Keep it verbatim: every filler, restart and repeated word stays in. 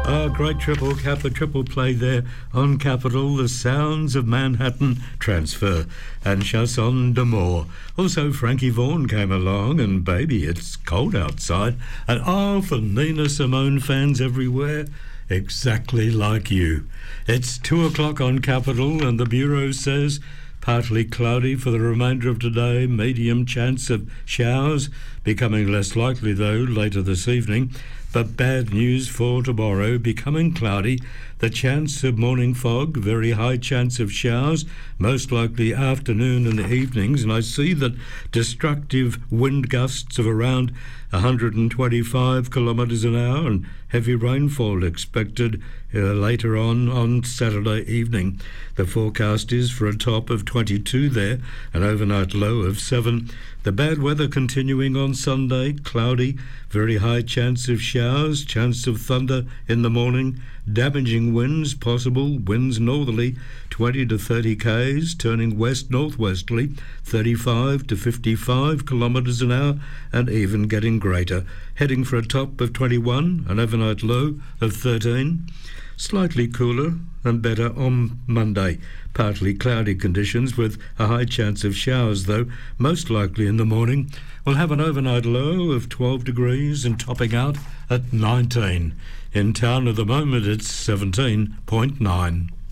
Oh, great triple cap, a triple play there on Capital, the sounds of Manhattan Transfer and Chanson d'Amour. Also, Frankie Vaughan came along and Baby, It's Cold Outside. And oh, for Nina Simone fans everywhere, Exactly Like You. It's two o'clock on Capital and the Bureau says partly cloudy for the remainder of today, medium chance of showers, becoming less likely though later this evening. But bad news for tomorrow, becoming cloudy, the chance of morning fog, very high chance of showers, most likely afternoon and evenings. And I see that destructive wind gusts of around one hundred twenty-five kilometres an hour and heavy rainfall expected uh, later on on Saturday evening. The forecast is for a top of twenty-two there, an overnight low of seven. The bad weather continuing on Sunday, cloudy, very high chance of showers, chance of thunder in the morning, damaging winds possible, winds northerly twenty to thirty k's, turning west-northwesterly thirty-five to fifty-five kilometres an hour, and even getting greater, heading for a top of twenty-one, an overnight low of thirteen. Slightly cooler and better on Monday. Partly cloudy conditions with a high chance of showers, though, most likely in the morning. We'll have an overnight low of twelve degrees and topping out at nineteen. In town at the moment, it's seventeen point nine.